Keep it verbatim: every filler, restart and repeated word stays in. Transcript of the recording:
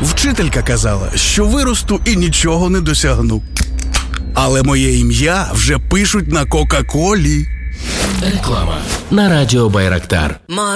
Вчителька казала, що виросту і нічого не досягну. Але моє ім'я вже пишуть на Кока-Колі. Реклама на радіо Байрактар.